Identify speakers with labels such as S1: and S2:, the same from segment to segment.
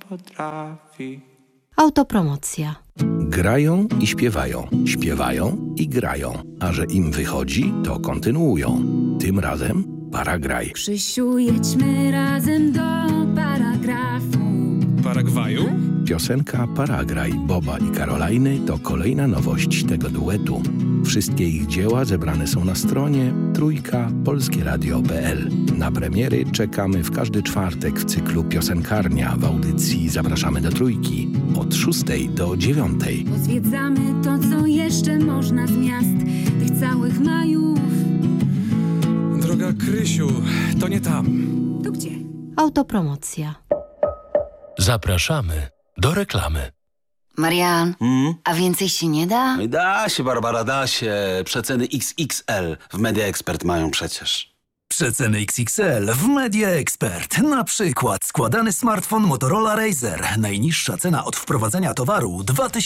S1: potrafi.
S2: Autopromocja.
S3: Grają i śpiewają, śpiewają i grają, a że im wychodzi, to kontynuują. Tym razem Paragraj.
S4: Krzysiu, jedźmy razem do paragrafu.
S5: Paragwaju?
S3: Piosenka Paragraj Boba i Karolajny to kolejna nowość tego duetu. Wszystkie ich dzieła zebrane są na stronie trójka.polskieradio.pl. Na premiery czekamy w każdy czwartek w cyklu Piosenkarnia w audycji Zapraszamy do Trójki od 6 do 9.
S4: Pozwiedzamy to, co jeszcze można z miast tych całych majów.
S5: Droga Krysiu, to nie tam.
S4: To gdzie?
S2: Autopromocja.
S6: Zapraszamy do reklamy.
S7: Marian, a więcej się nie da?
S8: Da się, Barbara, da się. Przeceny XXL w Media Expert mają przecież.
S9: Przeceny XXL w Media Expert. Na przykład składany smartfon Motorola Razr. Najniższa cena od wprowadzenia towaru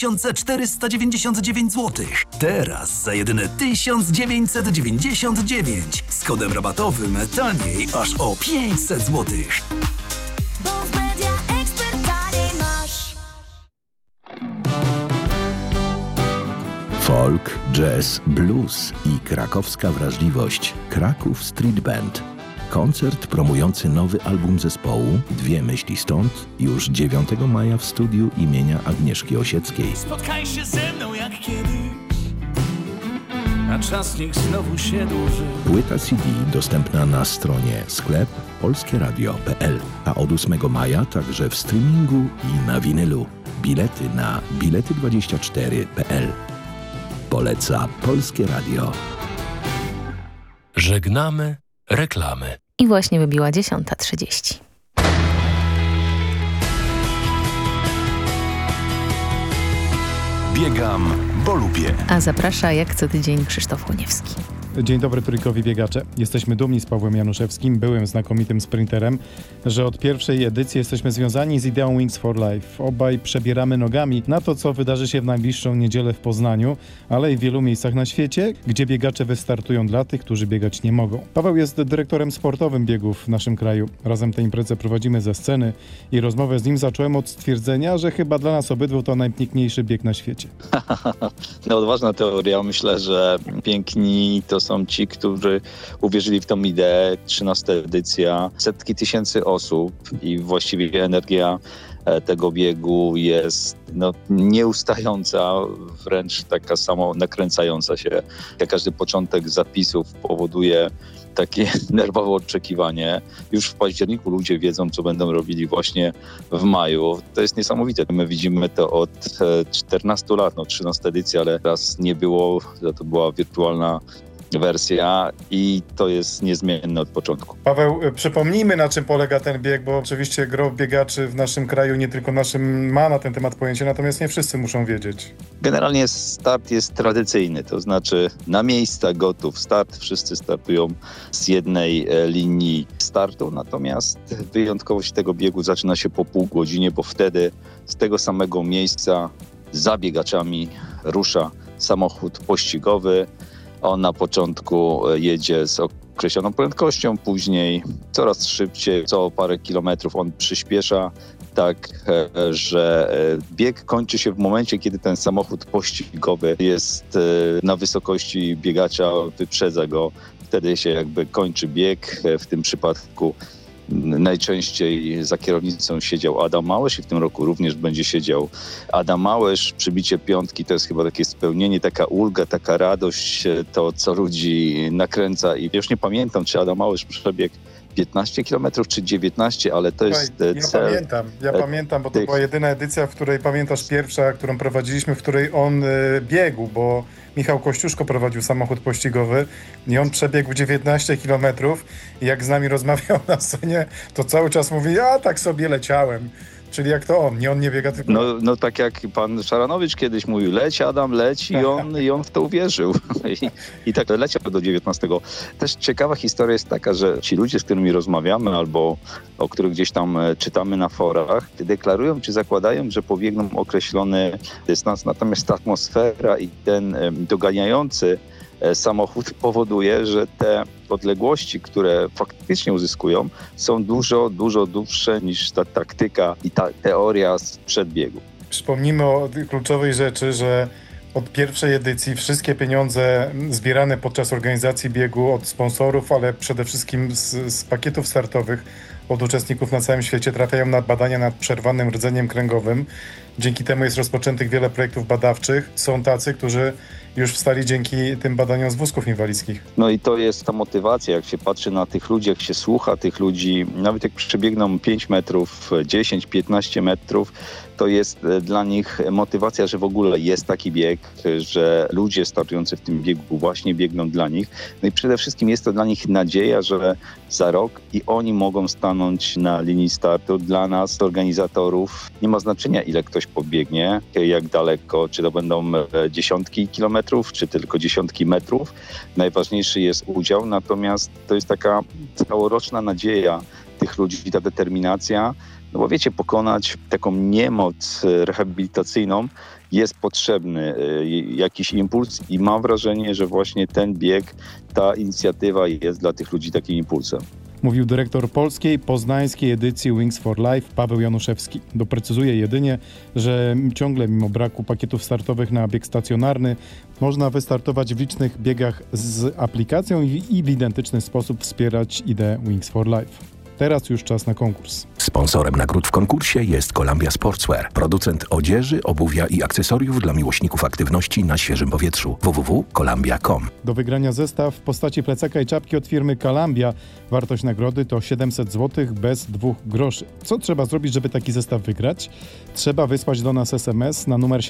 S9: 2499 zł. Teraz za jedyne 1999. Z kodem rabatowym taniej aż o 500 zł.
S4: Bo w Media Expert taniej masz.
S3: Folk, jazz, blues i krakowska wrażliwość. Kraków Street Band. Koncert promujący nowy album zespołu Dwie myśli stąd już 9 maja w studiu imienia Agnieszki Osieckiej.
S10: Spotkaj się ze mną jak kiedyś, a czas niech znowu się dłuży.
S3: Płyta CD dostępna na stronie sklep polskieradio.pl, a od 8 maja także w streamingu i na winylu. Bilety na bilety24.pl. Poleca Polskie Radio.
S6: Żegnamy reklamy.
S11: I właśnie wybiła 10:30.
S12: Biegam, bo lubię.
S11: A zaprasza jak co tydzień Krzysztof Łoniewski.
S13: Dzień dobry trójkowi biegacze. Jesteśmy dumni z Pawłem Januszewskim, byłym znakomitym sprinterem, że od pierwszej edycji jesteśmy związani z ideą Wings for Life. Obaj przebieramy nogami na to, co wydarzy się w najbliższą niedzielę w Poznaniu, ale i w wielu miejscach na świecie, gdzie biegacze wystartują dla tych, którzy biegać nie mogą. Paweł jest dyrektorem sportowym biegów w naszym kraju. Razem tę imprezę prowadzimy ze sceny i rozmowę z nim zacząłem od stwierdzenia, że chyba dla nas obydwu to najpiękniejszy bieg na świecie.
S14: No, odważna teoria. Myślę, że piękni to są ci, którzy uwierzyli w tą ideę. 13. edycja, setki tysięcy osób i właściwie energia tego biegu jest nieustająca, wręcz taka samo nakręcająca się. Jak każdy początek zapisów powoduje takie nerwowe oczekiwanie. Już w październiku ludzie wiedzą, co będą robili właśnie w maju. To jest niesamowite. My widzimy to od 14 lat, 13 edycja, ale raz nie było, to była wirtualna wersja i to jest niezmienne od początku.
S13: Paweł, przypomnijmy, na czym polega ten bieg, bo oczywiście gro biegaczy w naszym kraju, nie tylko naszym, ma na ten temat pojęcie, natomiast nie wszyscy muszą wiedzieć.
S14: Generalnie start jest tradycyjny, to znaczy na miejsca gotów start, wszyscy startują z jednej linii startu, natomiast wyjątkowość tego biegu zaczyna się po pół godzinie, bo wtedy z tego samego miejsca za biegaczami rusza samochód pościgowy. On na początku jedzie z określoną prędkością, później coraz szybciej, co parę kilometrów on przyspiesza, tak że bieg kończy się w momencie, kiedy ten samochód pościgowy jest na wysokości biegacza, wyprzedza go. Wtedy się jakby kończy bieg. W tym przypadku najczęściej za kierownicą siedział Adam Małysz i w tym roku również będzie siedział Adam Małysz. Przybicie piątki to jest chyba takie spełnienie, taka ulga, taka radość, to co ludzi nakręca. I już nie pamiętam, czy Adam Małysz przebiegł 15 km czy 19, ale to jest cel.
S13: Ja pamiętam, bo to była jedyna edycja, w której pamiętasz pierwsza, którą prowadziliśmy, w której on biegł, bo Michał Kościuszko prowadził samochód pościgowy i on przebiegł 19 km i jak z nami rozmawiał na scenie, to cały czas mówi, ja tak sobie leciałem. Czyli jak to on nie biega tylko...
S14: No tak jak pan Szaranowicz kiedyś mówił, leć Adam, leć i on w to uwierzył. I tak leciał do 19. Też ciekawa historia jest taka, że ci ludzie, z którymi rozmawiamy albo o których gdzieś tam czytamy na forach, deklarują czy zakładają, że pobiegną określony dystans, natomiast ta atmosfera i ten doganiający samochód, powoduje, że te odległości, które faktycznie uzyskują, są dużo dłuższe niż ta taktyka i ta teoria sprzed biegu.
S13: Przypomnijmy o kluczowej rzeczy, że od pierwszej edycji wszystkie pieniądze zbierane podczas organizacji biegu od sponsorów, ale przede wszystkim z pakietów startowych od uczestników na całym świecie trafiają na badania nad przerwanym rdzeniem kręgowym. Dzięki temu jest rozpoczętych wiele projektów badawczych. Są tacy, którzy już wstali dzięki tym badaniom z wózków inwalidzkich.
S14: No i to jest ta motywacja, jak się patrzy na tych ludzi, jak się słucha tych ludzi, nawet jak przebiegną 5 metrów, 10, 15 metrów, to jest dla nich motywacja, że w ogóle jest taki bieg, że ludzie startujący w tym biegu właśnie biegną dla nich. No i przede wszystkim jest to dla nich nadzieja, że za rok i oni mogą stanąć na linii startu. Dla nas, organizatorów, nie ma znaczenia, ile ktoś pobiegnie, jak daleko, czy to będą dziesiątki kilometrów, czy tylko dziesiątki metrów. Najważniejszy jest udział, natomiast to jest taka całoroczna nadzieja tych ludzi, ta determinacja. No bo wiecie, pokonać taką niemoc rehabilitacyjną jest potrzebny jakiś impuls i mam wrażenie, że właśnie ten bieg, ta inicjatywa jest dla tych ludzi takim impulsem.
S13: Mówił dyrektor polskiej, poznańskiej edycji Wings for Life Paweł Januszewski. Doprecyzuje jedynie, że ciągle mimo braku pakietów startowych na bieg stacjonarny można wystartować w licznych biegach z aplikacją i w identyczny sposób wspierać ideę Wings for Life. Teraz już czas na konkurs.
S3: Sponsorem nagród w konkursie jest Columbia Sportswear, producent odzieży, obuwia i akcesoriów dla miłośników aktywności na świeżym powietrzu. www.columbia.com.
S13: Do wygrania zestaw w postaci plecaka i czapki od firmy Columbia. Wartość nagrody to 700 zł bez 2 groszy. Co trzeba zrobić, żeby taki zestaw wygrać? Trzeba wysłać do nas SMS na numer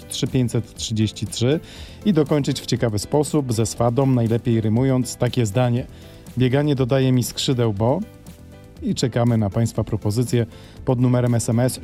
S13: 73533 i dokończyć w ciekawy sposób, ze swadą, najlepiej rymując takie zdanie. Bieganie dodaje mi skrzydeł, bo... I czekamy na Państwa propozycje pod numerem SMS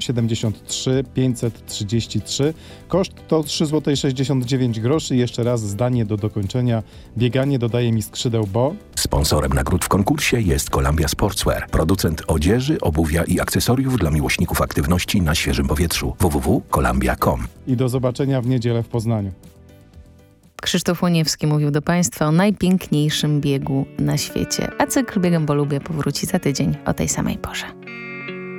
S13: 73533. Koszt to 3,69 zł. Jeszcze raz zdanie do dokończenia. Bieganie dodaje mi skrzydeł, bo...
S3: Sponsorem nagród w konkursie jest Columbia Sportswear, producent odzieży, obuwia i akcesoriów dla miłośników aktywności na świeżym powietrzu. www.columbia.com.
S13: I do zobaczenia w niedzielę w Poznaniu.
S11: Krzysztof Łoniewski mówił do Państwa o najpiękniejszym biegu na świecie, a cykl Biegiem, bo lubię powróci za tydzień o tej samej porze.